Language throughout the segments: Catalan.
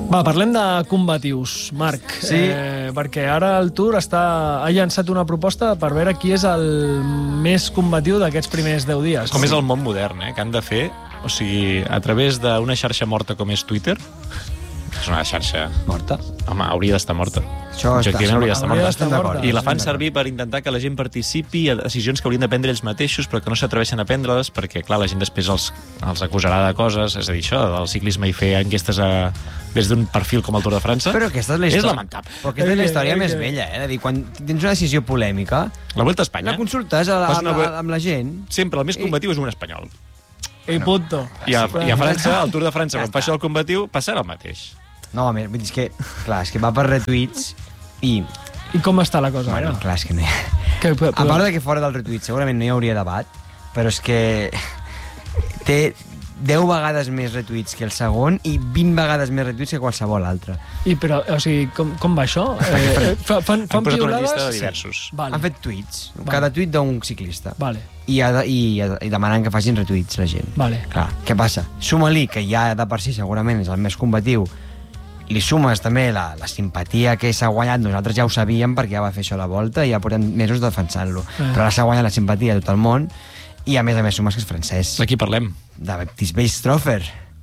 Va, parlem de combatius, Marc. Sí. Perquè ara el Tour ha llançat una proposta per veure qui és el més combatiu d'aquests primers 10 dies. Com és el món modern, que han de fer, o sigui, a través d'una xarxa morta com és Twitter. És una xarxa morta? Home, hauria d'estar morta. Això objectivament hauria d'estar morta. I la fan servir per intentar que la gent participi a decisions que haurien de prendre ells mateixos, però que no s'atreveixen a prendre-les, perquè, clar, la gent després els acusarà de coses. És a dir, això del ciclisme i fer enquestes des d'un perfil com el Tour de França. Però aquesta és la història. És lamentable. Però aquesta és la història més vella, de dir, quan tens una decisió polèmica, la Vuelta a Espanya, la consultes amb la gent. Sempre el més combatiu és un espanyol. I punto. I a França, al Tour de França, quan fa això el combatiu, passarà el mateix. No, vull dir, és que va per retuits i com està la cosa? Bueno, clar, és que no hi ha... A part de que fora del retuit segurament no hi hauria debat, però és que té 10 vegades més retuits que el segon i 20 vegades més retuits que qualsevol altre. Però, o sigui, com va això? Fan posat piulades? una llista de diversos. Han fet tuits, cada tuit d'un ciclista. I demanant que facin retuits la gent. Clar, què passa? Suma-li, que ja de per si segurament és el més combatiu, li sumes també la simpatia que s'ha guanyat, nosaltres ja ho sabíem perquè ja va fer això a la Volta i ja portem mesos defensant-lo, però ara s'ha guanyat la simpatia de tot el món i a més sumes que és francès. De qui parlem? De Baptiste Weishofer.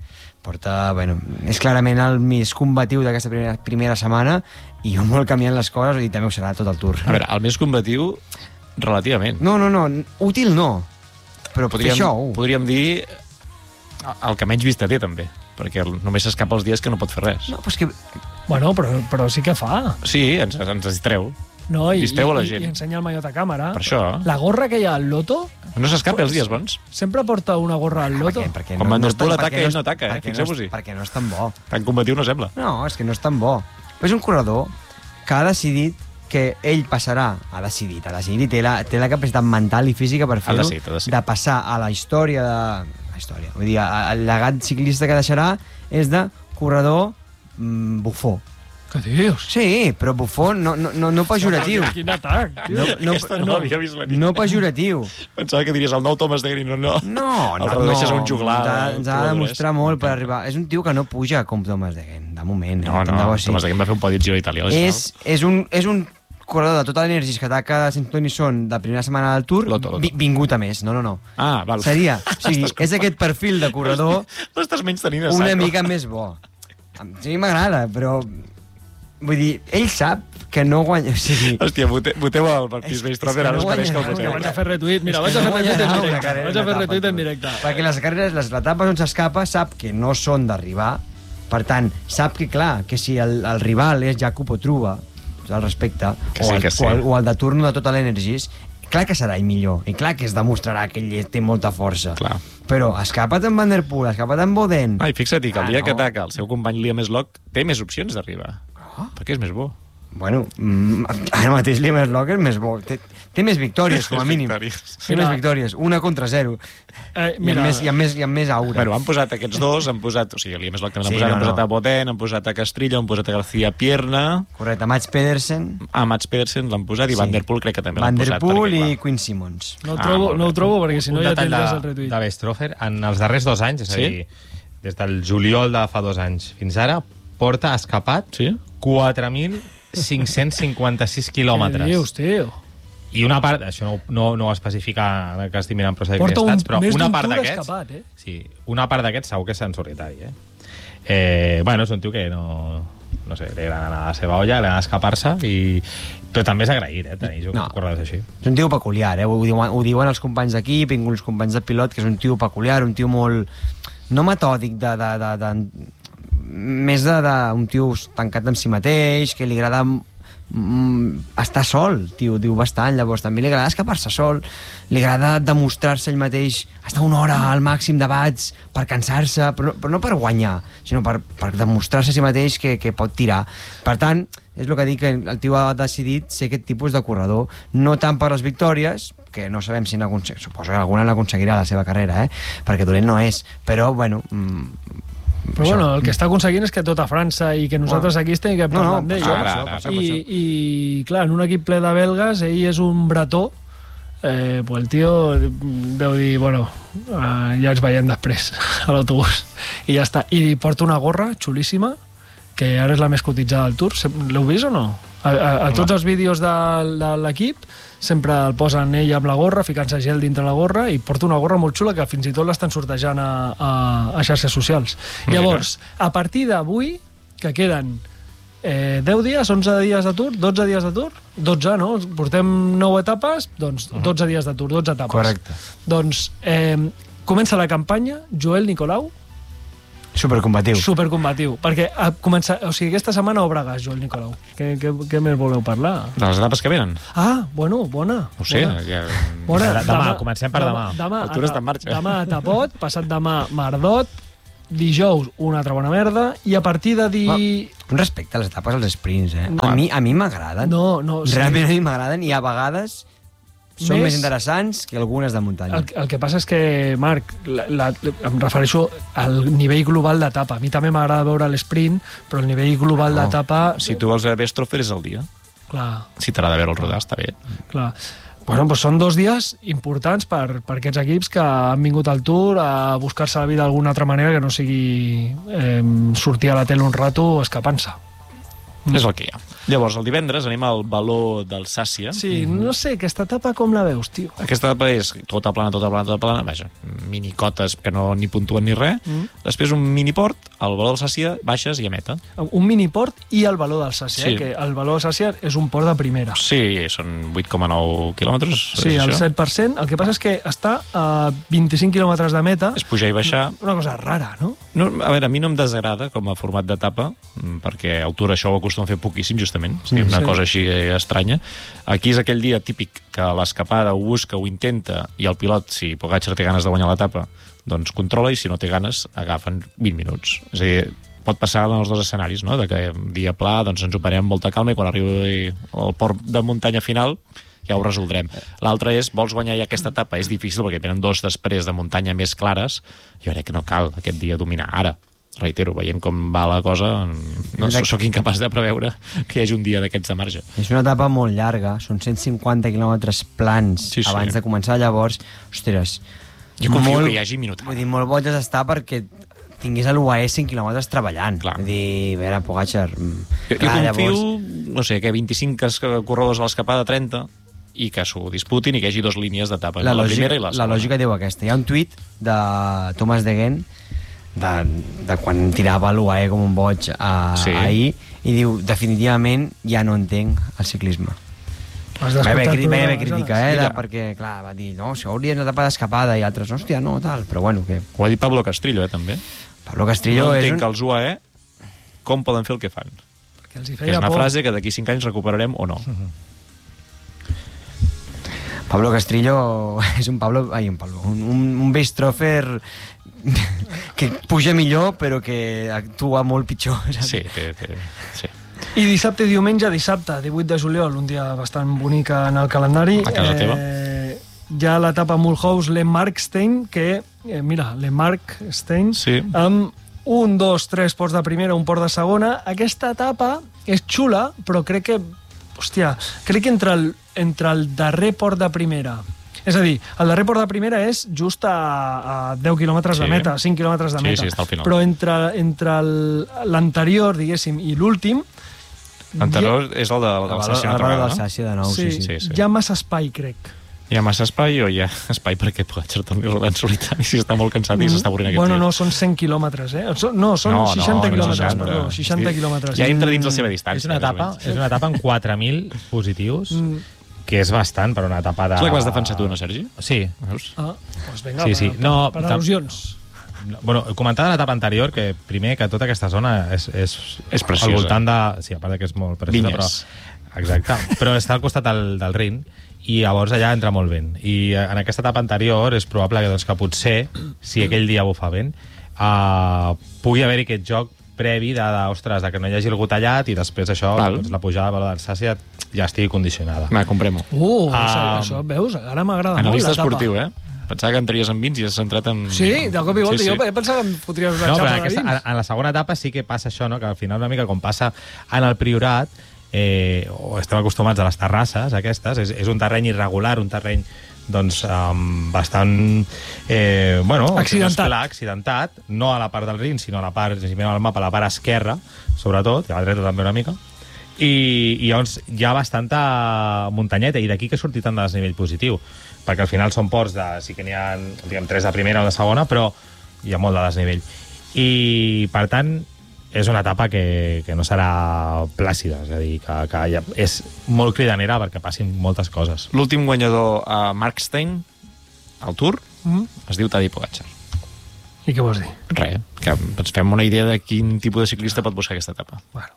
És clarament el més combatiu d'aquesta primera setmana i molt canviant les coses i també ho serà tot el Tour. A veure, el més combatiu relativament. No, útil no, però fer show. Podríem dir el que menys vista té també, perquè només s'escapa els dies que no pot fer res. No, però és que... Bueno, però sí que fa. Sí, ens distreu. No, distreu a la gent. I ensenya el mallot a càmera. Per això. La gorra que hi ha al Loto... No s'escapa els dies bons. Sempre porta una gorra al Loto. Quan Van Der Poel ataca, ell no ataca, fixeu-vos-hi. Perquè no és tan bo. Tan combatiu no sembla. No, és que no és tan bo. És un corredor que ha decidit que ell passarà, ha decidit i té la capacitat mental i física per fer-ho, de passar a la història vull dir, el llegat ciclista que deixarà és de corredor bufó. Què dius? Sí, però bufó no pejoratiu. Quin atac. No havia vist venir. No pejoratiu. Pensava que diries el nou Thomas de Green, no. El redueixes a un juglar. Ens ha de demostrar molt per arribar. És un tio que no puja com Thomas de Green, de moment. No, Thomas de Green va fer un podi al Giro d'Itàlia. És un corredor de Total Energies que ataca Saint-Toni Son de primera setmana del Tour, vingut a més. No. Ah, val. Seria, és aquest perfil de corredor una mica més bo. A mi m'agrada, però vull dir, ell sap que no guanya... Hòstia, voteu el Baptiste Weishofer, ara us pareix que el voteu. Vaig a fer retuit, mira, vaig a fer retuit en directe. Perquè les carreres, les etapes on s'escapa, sap que no són d'arribar, per tant, sap que, clar, que si el rival és Jacopo Truba, al respecte, o el de turno de Total Energies, clar que serà ell millor, i clar que es demostrarà que ell té molta força. Clar. Però escapa't amb Van Der Poel, escapa't amb Boden... Ai, fixa't que el dia que ataca el seu company Liam Slock té més opcions d'arribar. Perquè és més bo. Bueno, ara mateix Liam Slock és més bo. Té més victòries, com a mínim. Té més victòries. 1-0. I amb més aura. Bueno, han posat aquests dos, o sigui, Liam Slock també l'han posat a Boden, han posat a Castrillo, han posat a García Pierna... Correcte, Mats Pedersen. Mats Pedersen l'han posat i Van Der Poel crec que també l'han posat. Van Der Poel i Quinn Simmons. No ho trobo perquè si no ja tindràs el retuit. De Weishofer, en els darrers 2 anys, és a dir, des del juliol de fa 2 anys fins ara, porta escapat 4.556 quilòmetres. Què dius, tio? I una part, això no ho especifica que estic mirant prosa de estats, però una part d'aquests... Sí, una part d'aquests segur que és en solitari, Bueno, és un tio que no sé, li agrada anar a la seva olla, li agrada escapar-se, però també és agraït, tenir corredors així. És un tio peculiar, ho diuen els companys d'equip, els companys de pilot, que és un tio peculiar, un tio molt... no metòdic, més d'un tio tancat amb si mateix, que li agrada estar sol, tio, diu bastant, llavors també li agrada escapar-se sol, li agrada demostrar-se ell mateix, estar una hora al màxim de watts per cansar-se, però no per guanyar, sinó per demostrar-se a si mateix que pot tirar. Per tant, és el que dic, que el tio ha decidit ser aquest tipus de corredor, no tant per les victòries, que no sabem si suposo que alguna l'aconseguirà a la seva carrera, perquè dolent no és, però, bueno... Però bueno, el que està aconseguint és que tota França i que nosaltres aquí estem que parlant d'ell. I clar, en un equip ple de belgues, ell és un bretó, pues el tio deu dir, bueno, ja ens veiem després a l'autobús. I ja està. I porta una gorra xulíssima que ara és la més cotitzada del Tour. L'heu vist o no? A tots els vídeos de l'equip sempre el posen ell amb la gorra, ficant-se gel dintre la gorra, i porta una gorra molt xula que fins i tot l'estan sortejant a xarxes socials. Llavors, a partir d'avui, que queden 10 dies, 11 dies de Tour, 12 dies de Tour, 12, no? Portem 9 etapes, doncs 12 dies de Tour, 12 etapes. Correcte. Doncs comença la campanya, Joel Nicolau. Supercombatiu, perquè aquesta setmana obre gas, Joel Nicolau. Què més voleu parlar? De les etapes que venen? Ah, bueno, bona. No sé, demà, comencem per demà. El Tour està en marxa. Demà Tapot, passat demà Mardot, dijous una altra bona merda, i a partir de Un respecte a les etapes als sprints, eh? A mi m'agraden. No, realment a mi m'agraden, i a vegades són més interessants que algunes de muntanya. El que passa és que, Marc, em refereixo al nivell global d'etapa. A mi també m'agrada veure l'esprint, però el nivell global d'etapa... Si tu vols veure Bestrofer és el dia. Clar. Si t'agrada veure el rodar, està bé. Clar. Bueno, doncs són 2 dies importants per aquests equips que han vingut al Tour a buscar-se la vida d'alguna altra manera que no sigui sortir a la tele un rato escapant-se. És el que hi ha. Llavors, el divendres anem al Való d'Alsàcia. Sí, no sé, aquesta etapa com la veus, tio? Aquesta etapa és tota plana, vaja, minicotes que no ni puntuen ni res. Després un miniport, al Való d'Alsàcia, baixes i a meta. Un miniport i el Való d'Alsàcia, sí. Que el Való d'Alsàcia és un port de primera. Sí, són 8,9 quilòmetres. Sí, el 7%. El que passa és que està a 25 quilòmetres de meta. És pujar i baixar. Una cosa rara, no? A veure, a mi no em desagrada com a format d'etapa, perquè a Tour això ho acostuma a fer poquíssim, justament. Una cosa així estranya. Aquí és aquell dia típic que l'escapada ho busca, ho intenta, i el pilot, si Pogačar té ganes de guanyar l'etapa, doncs controla, i si no té ganes, agafen 20 minuts. És a dir, pot passar en els dos escenaris, no? De que dia pla, doncs ens ho parem amb molta calma, i quan arribi al port de muntanya final ja ho resoldrem. L'altre és, vols guanyar ja aquesta etapa? És difícil, perquè tenen 2 després de muntanya més clares. Jo crec que no cal aquest dia dominar ara. Reitero, veient com va la cosa, no sóc incapaç de preveure que hi hagi un dia d'aquests de marge. És una etapa molt llarga, són 150 quilòmetres plans abans de començar, llavors, ostres... Jo confio que hi hagi minutada. Vull dir, molt boig d'estar perquè tingués a l'UAE 5 quilòmetres treballant. Clar. Vull dir, a veure, Pogačar... Jo confio, no sé, que 25 corredors a l'escapada, 30, i que s'ho disputin i que hi hagi 2 línies d'etapa, la primera i la segona. La lògica diu aquesta. Hi ha un tuit de Thomas de Gent de quan tirava l'UAE com un boig ahir, i diu, definitivament ja no entenc el ciclisme. Va haver crítica, perquè, clar, va dir, no, si hauria una etapa d'escapada, i altres, hòstia, no, tal, però bueno, que... Ho ha dit Pablo Castrillo, també. Pablo Castrillo no entenc els UAE com poden fer el que fan. Perquè els hi feia és una por. frase que d'aquí 5 anys recuperarem o no. Pablo Castrillo és un Beistrofer que puja millor però que actua molt pitjor. Sí. I dissabte i diumenge, 18 de juliol, un dia bastant bonic en el calendari, a casa teva. Hi ha l'etapa Mulhouse Le Markstein, que, mira, Le Markstein, amb 1, 2, 3 ports de primera, un port de segona. Aquesta etapa és xula, però crec que entre el darrer port de primera, és a dir, el darrer port de primera és just a 10 quilòmetres de meta, 5 quilòmetres de meta. Sí, està al final. Però entre l'anterior, diguéssim, i l'últim... L'anterior és el de l'Alsàcia, de nou. Sí. Hi ha massa espai, crec. Hi ha massa espai o hi ha espai perquè Pogačar torni a rodar en solitari si està molt cansat i s'està avorrint aquest dia? No, són 100 quilòmetres, No, són 60 quilòmetres, perdó, 60 quilòmetres. Ja entra dins la seva distància. És una etapa amb 4.000 positius, que és bastant per una etapa de... És la que vas defensar tu, no, Sergi? Sí. Doncs vinga, per al·lusions. Bueno, comentant l'etapa anterior, que primer que tota aquesta zona és preciosa. Al voltant de... Sí, a part que és molt preciosa, Vinyes. Però... Exacte. Però està al costat del Rin, i llavors allà entra molt vent. I en aquesta etapa anterior és probable que potser, si aquell dia bufa vent, pugui haver-hi aquest joc previ de que no hi hagi algú tallat, i després això, doncs, la pujada de Való d'Alsàcia ja estigui condicionada. Va, comprem-ho. Això, veus? Ara m'agrada molt l'etapa. Analista esportiu, Pensava que entraries en vins i has centrat en... Sí, de cop i volta. Jo pensava que em fotries una xapa de vins. En la segona etapa sí que passa això, no? Que al final una mica com passa en el Priorat, o estem acostumats a les terrasses aquestes, és un terreny irregular, un terreny bastant accidentat, no a la part del Rin, sinó a la part, si mirem el mapa, a la part esquerra, sobretot, i a la dreta també una mica, i llavors hi ha bastanta muntanyeta, i d'aquí que surti tant de desnivell positiu, perquè al final són ports sí que n'hi ha, diguem, 3 de primera o de segona, però hi ha molt de desnivell. I, per tant, és una etapa que no serà plàcida, és a dir, que és molt cridanera perquè passin moltes coses. L'últim guanyador, Mark Stein, al Tour, es diu Tadej Pogačar. I què vols dir? Res, que ens fem una idea de quin tipus de ciclista pot buscar aquesta etapa. Bueno,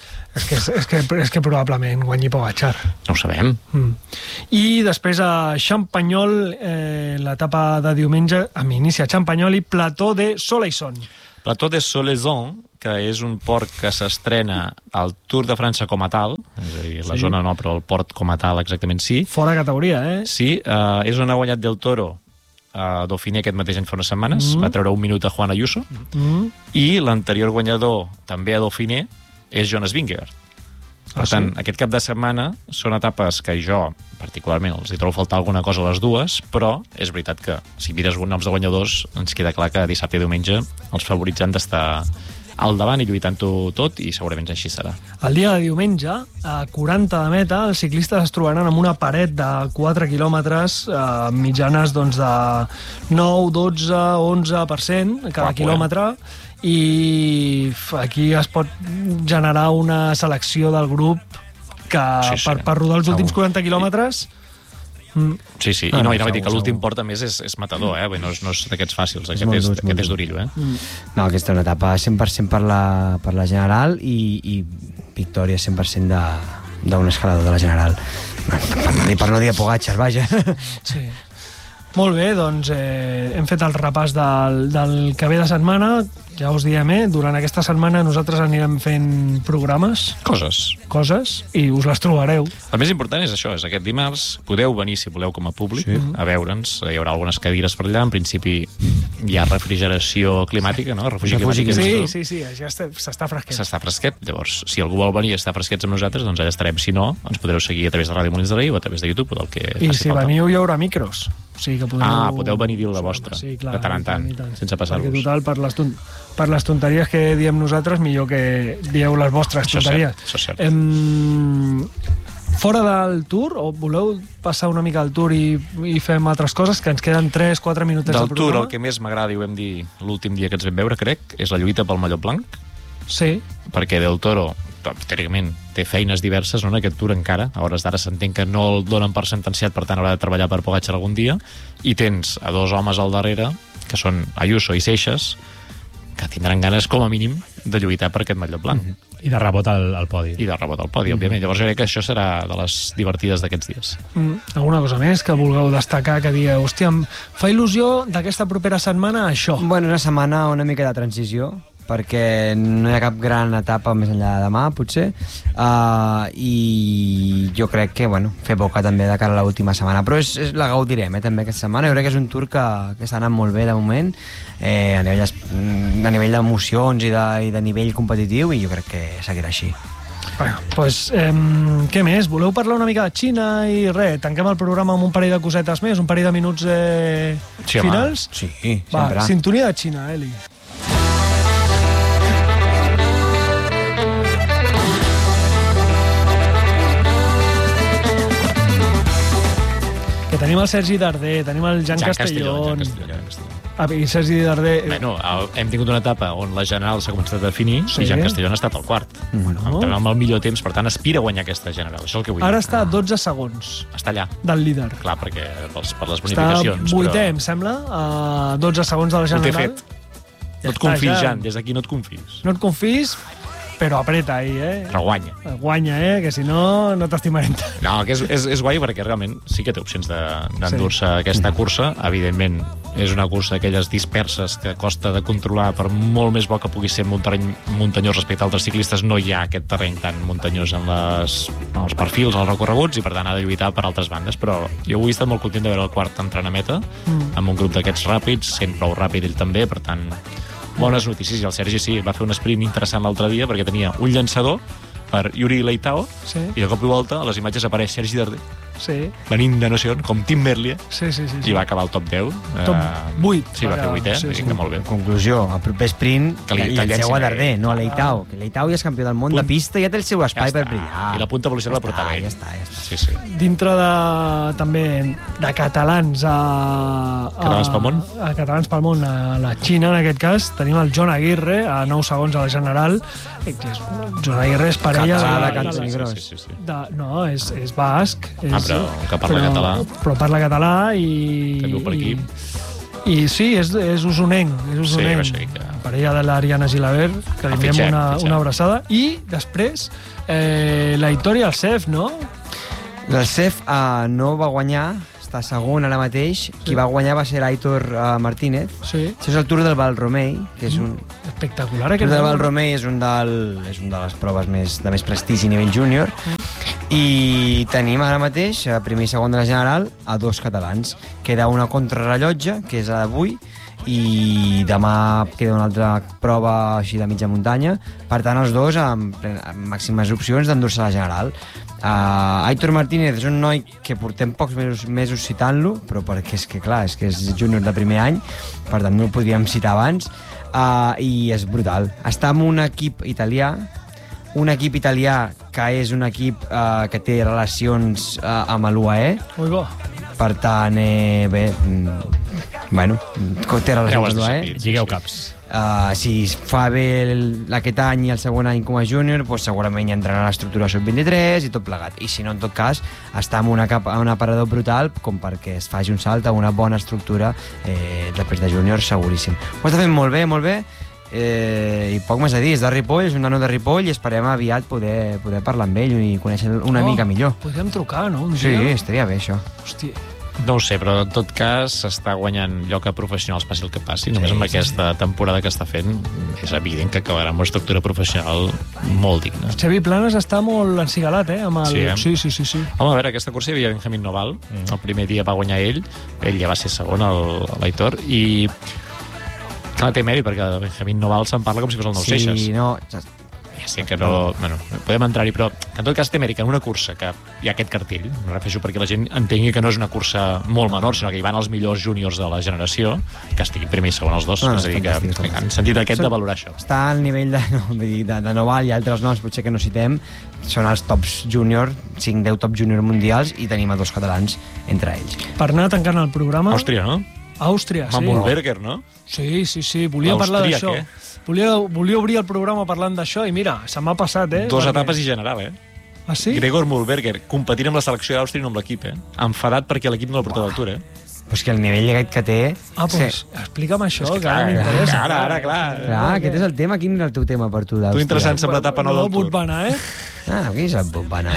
és que probablement guanyi Pogačar. No ho sabem. I després a Champagnol, l'etapa de diumenge, amb inici a Champagnol i Plateau de Soleilson. Plateau de Soleilson, que és un port que s'estrena al Tour de França com a tal, és a dir, la zona no, però el port com a tal exactament sí. Fora categoria, Sí, és on ha guanyat Del Toro a Dauphiné aquest mateix any fa unes setmanes, va treure 1 minut a Juan Ayuso, i l'anterior guanyador, també a Dauphiné, és Jonas Vingegaard. Per tant, aquest cap de setmana són etapes que jo, particularment, els hi trobo faltar alguna cosa a les dues, però és veritat que, si mires noms de guanyadors, ens queda clar que dissabte i diumenge els favorits han d'estar al davant i lluitant-ho tot, i segurament així serà. El dia de diumenge, a 40 de meta, els ciclistes es trobaran amb una paret de 4 quilòmetres, mitjanes de 9, 12, 11% cada quilòmetre, i aquí es pot generar una selecció del grup que per rodar els últims 40 quilòmetres... Sí, i no, anava a dir que l'últim port a més és matador, no és d'aquests fàcils, aquest és durillo. No, aquesta és una etapa 100% per la General i victòria 100% d'un escalador de la General, per no dir a Pogačar, vaja. Sí. Molt bé, doncs hem fet el repàs del que ve de setmana. Ja us diem, durant aquesta setmana nosaltres anirem fent programes. Coses, i us les trobareu. El més important és això, és aquest dimarts. Podeu venir, si voleu, com a públic, a veure'ns. Hi haurà algunes cadires per allà. En principi hi ha refrigeració climàtica, no? Sí, ja s'està fresquet. S'està fresquet. Llavors, si algú vol venir i estar fresquets amb nosaltres, doncs allà estarem. Si no, ens podreu seguir a través de Ràdio Molins de Rei o a través de YouTube o del que faci falta. I si veniu hi haurà micros. O sigui que podeu venir a dir la vostra, de tant en tant, sense passar-vos. Perquè total, per les tonteries que diem nosaltres, millor que dieu les vostres tonteries. Això és cert. Fora del Tour, o voleu passar una mica al Tour i fem altres coses, que ens queden 3-4 minutets del programa? Del Tour, el que més m'agrada, i ho vam dir l'últim dia que ens vam veure, crec, és la lluita pel mallot blanc. Sí. Perquè Del Toro, teòricament, té feines diverses, no, en aquest Tour encara. A hores d'ara s'entén que no el donen per sentenciat, per tant haurà de treballar per Pogačar algun dia, i tens a 2 homes al darrere, que són Ayuso i Seixas, que tindran ganes, com a mínim, de lluitar per aquest mallot blanc. I de rebot al podi. Òbviament. Llavors jo crec que això serà de les divertides d'aquests dies. Alguna cosa més que vulgueu destacar, que dieu, hòstia, em fa il·lusió d'aquesta propera setmana això? Bueno, una setmana una mica de transició, perquè no hi ha cap gran etapa més enllà de demà, potser, i jo crec que, fer boca també de cara a l'última setmana, però la gaudirem, també aquesta setmana. Jo crec que és un Tour que està anant molt bé de moment, a nivell d'emocions i de nivell competitiu, i jo crec que seguirà així. Doncs, què més? Voleu parlar una mica de Xina i res? Tanquem el programa amb un parell de cosetes més, un parell de minuts finals? Sí, sempre. Va, sintonia de Xina, Eli. Que tenim el Sergi Darder, tenim el Jan Castellón. I Sergi Darder... Bueno, hem tingut una etapa on la General s'ha començat a definir, i Jan Castellón ha estat al quart. Amb el millor temps, per tant, aspira a guanyar aquesta General. Això és el que vull dir. Ara està a 12 segons. Està allà. Del líder. Clar, perquè per les bonificacions. Està 8è, em sembla, a 12 segons de la General. Ho té fet. No et confis, Jan, des d'aquí no et confis. No et confis, però apreta ahí, Però guanya. Guanya, que si no, no t'estimarem tant. No, que és guai perquè realment sí que té opcions d'endur-se aquesta cursa. Evidentment, és una cursa d'aquelles disperses que costa de controlar, per molt més bo que pugui ser un terreny muntanyós respecte a altres ciclistes. No hi ha aquest terreny tan muntanyós en els perfils, als recorreguts, i per tant ha de lluitar per altres bandes. Però jo avui he estat molt content de veure el quart entrant a meta, amb un grup d'aquests ràpids, sent prou ràpid ell també, per tant... Bones notícies. I el Sergi sí, va fer un sprint interessant l'altre dia perquè tenia un llançador per Yuri Leitao, i de cop i volta a les imatges apareix Sergi Darder venint de no sé on, com Tim Merlier, sí. i va acabar al top 10. Top 8. Sí, va fer 8, sí. Molt bé. Conclusió, el proper sprint llanceu a Darder, no a Leitao, que Leitao ja és campió del món de pista i ja té el seu espai per brillar. I la punta velocitat la portava ell. Ja està. Sí. Dintre també de catalans Catalans pel món? A Catalans pel món, a la Xina, en aquest cas, tenim el John Aguirre, a 9 segons a la General. John Aguirre és parella de Cantigros. No, és basc. Però que parla català. Però parla català i... Que viu per aquí. I sí, és usonenc. Sí, parella de l'Ariana Gilabert, que li enviem una abraçada. I després, la Victòria al CEF, no? El CEF no va guanyar, està segon ara mateix. Qui va guanyar va ser l'Aitor Martínez. Sí. Això és el Tour del Val Remei, que és un... Espectacular. El Tour del Val Remei és una de les proves de més prestigi a nivell júnior. I tenim ara mateix, a primer i segon de la General, a 2 catalans. Queda una contrarrellotge, que és avui, i demà queda una altra prova així de mitja muntanya. Per tant, els dos amb màximes opcions d'endur-se la General. Aitor Martínez és un noi que portem pocs mesos citant-lo, però perquè és que és júnior de primer any, per tant no el podríem citar abans, i és brutal. Està en un equip italià que és un equip que té relacions amb l'UAE. Per tant, té relacions amb l'UAE. Lligueu caps. Si fa bé aquest any i el segon any com a júnior, doncs segurament ja entrarà a l'estructura sub-23 i tot plegat. I si no, en tot cas, està en un aparador brutal com perquè es faci un salt a una bona estructura després de júnior, seguríssim. Ho està fent molt bé, i poc més a dir, és de Ripoll, és un nano de Ripoll i esperem aviat poder parlar amb ell i conèixer una mica millor. Podríem trucar, no? Sí, estaria bé això. Hòstia. No ho sé, però en tot cas s'està guanyant lloc a professionals, passi el que passi. Només amb aquesta temporada que està fent és evident que acabarà amb una estructura professional molt digna. Xavi Planes està molt encigalat, amb el... Sí. Home, a veure, aquesta cursa hi havia Benjamín Noval. El primer dia va guanyar ell ja va ser segon, l'Aitor, i clar, té mèrit, perquè de Benjamín Noval se'n parla com si fos el Nou Seixas. Sí, no... Ja sé que no... Bueno, podem entrar-hi, però en tot cas té mèrit que en una cursa que hi ha aquest cartell, no refereixo perquè la gent entengui que no és una cursa molt menor, sinó que hi van els millors júniors de la generació, que estiguin primer i segon els dos. És a dir, que en sentit aquest de valorar això. Està al nivell de Noval i altres noms, potser que no citem, són els tops júnior, 5-10 top júnior mundials, i tenim a 2 catalans entre ells. Per anar tancant el programa... Àustria, no? Àustria, sí. Mamulberger, no? Sí. Volia parlar d'això. Volia obrir el programa parlant d'això i mira, se m'ha passat, 2 etapes i general, Ah, sí? Gregor Mulberger, competint amb la selecció d'Àustria i no amb l'equip, Enfadat perquè l'equip no l'ha portat a l'altura, Pues que el nivell aquest que té... Explica'm això, que ara m'interessa. Clar. Aquest és el tema. Quin és el teu tema per tu d'Àustria? Tu interessant amb l'etapa no del Tour. Butbana, Aquí és el Butbana,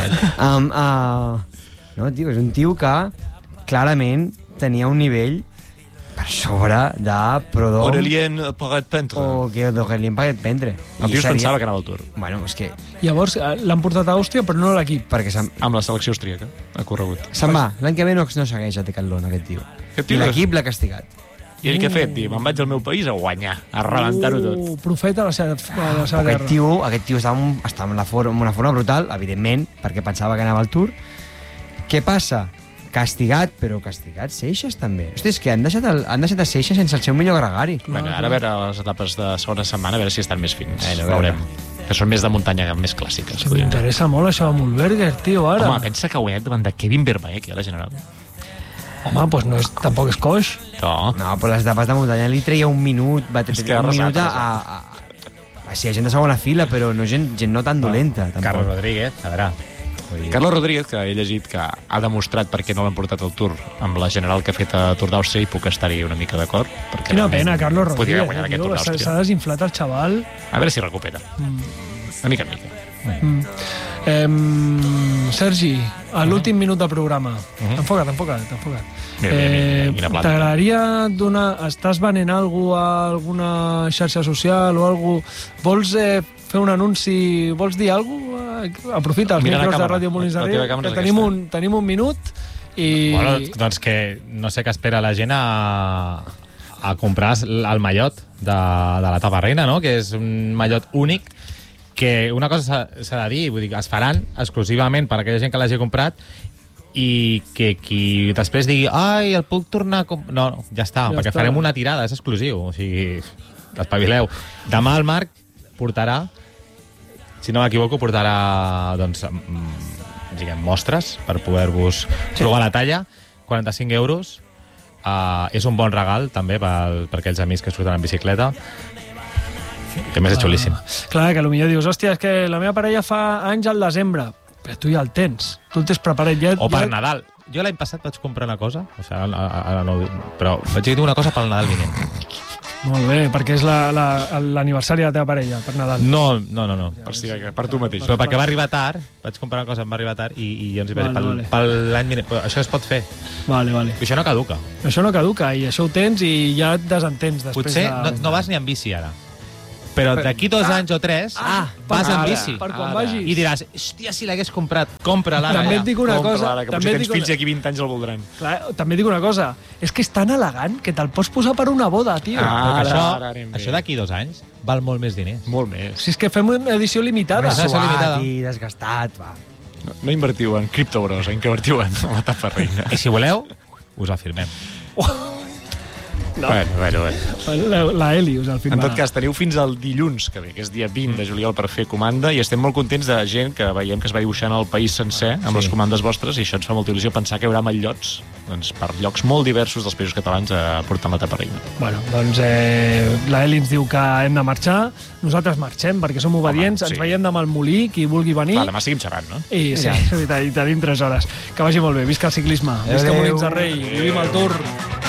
No, tio, és un tio que clarament tenia un nivell per sobre de Prodom... Aurélien Paget-Pentre. O que d'Aurélien Paget-Pentre. El tio es pensava que anava al Tour. Bueno, és que... Llavors, l'han portat a Àustria, però no a l'equip. Amb la selecció austríaca, ha corregut. Se'n va. L'any que ve no segueix a Decathlon, aquest tio. I l'equip l'ha castigat. I ell què ha fet? Me'n vaig al meu país a guanyar, a rebentar-ho tot. Profeta a la seva terra. Aquest tio estava en una forma brutal, evidentment, perquè pensava que anava al Tour. Què passa? Castigat, però castigat Seixas també. Hosti, és que han deixat a Seixas sense el seu millor gregari. Bueno, ara a veure les etapes de segona setmana, a veure si estan més fins. Veurem. Que són més de muntanya, més clàssiques. M'interessa molt això de Mulberger, tio, ara. Home, pensa que ha guanyat davant de Kevin Vermaek, a la General. Home, doncs tampoc és coix. No, però les etapes de muntanya li treia un minut, va treure un minut a... Sí, gent de segona fila, però no gent no tan dolenta. Carlos Rodríguez, a veure... Carlos Rodríguez, que he llegit que ha demostrat per què no l'han portat al Tour amb la general que ha fet a Tour d'Àustria, i puc estar-hi una mica d'acord. Quina pena, Carlos Rodríguez. Podria guanyar aquest Tour d'Àustria. S'ha desinflat el xaval. A veure si recupera. De mica en mica. Sergi, a l'últim minut del programa. Enfoca't. T'agradaria donar... Estàs venent alguna a alguna xarxa social o alguna... Vols fer un anunci? Vols dir alguna cosa? Aprofita els micros de Ràdio Molins de Rei, que tenim un minut i... Bueno, doncs que no sé què espera la gent a comprar el mallot de l'etapa reina, no? Que és un mallot únic, que una cosa s'ha de dir, vull dir, es faran exclusivament per a aquella gent que l'hagi comprat, i que qui després digui ai, el puc tornar a... No, ja està, perquè farem una tirada, és exclusiu. O sigui, espavileu. Demà el Marc portarà, si no m'equivoco, doncs, diguem, mostres per poder-vos provar la talla. 45 euros. És un bon regal, també, per aquells amics que surten en bicicleta. Que més és xulíssim. Clar, que potser dius, hòstia, és que la meva parella fa anys al desembre. Però tu ja el tens. Tu el tens preparat ja... O per Nadal. Jo l'any passat vaig comprar una cosa, o sigui, ara no, però vaig dir una cosa pel Nadal vinent. Molt bé, perquè és l'aniversari de la teva parella, per Nadal. No. Per tu mateix. Però perquè va arribar tard, vaig comprar una cosa, em va arribar tard, i jo ens hi vaig dir, per l'any vinent, això es pot fer. Vale. I això no caduca. Això no caduca, i això ho tens i ja et desentens després. Potser no vas ni amb bici ara. Però d'aquí 2 anys o 3 vas amb bici. Per quan vagis. I diràs, hòstia, si l'hagués comprat, compra-la ara. També et dic una cosa. Que potser tens fills i aquí 20 anys el voldran. Clar, també et dic una cosa. És que és tan elegant que te'l pots posar per una boda, tio. Això d'aquí 2 anys val molt més diners. Molt més. Si és que fem una edició limitada. Més suat i desgastat, va. No invertiu en criptobros, invertiu en la tapa reina. I si voleu, us la firmem. No. Bueno. La Helios, al final. En tot cas, teniu fins al dilluns, que és dia 20 de juliol, per fer comanda, i estem molt contents de gent que veiem que es va dibuixant el país sencer amb les comandes vostres, i això ens fa molta il·lusió pensar que hi haurà mallots per llocs molt diversos dels països catalans portant la tapa reina. Bueno, doncs la Eli ens diu que hem de marxar, nosaltres marxem perquè som obedients, ens veiem demà al Molí, qui vulgui venir. Clar, demà seguim xerrant, no? I tenim 3 hores. Que vagi molt bé, visca el ciclisme, visca Molins de Rei, vivim el Tour.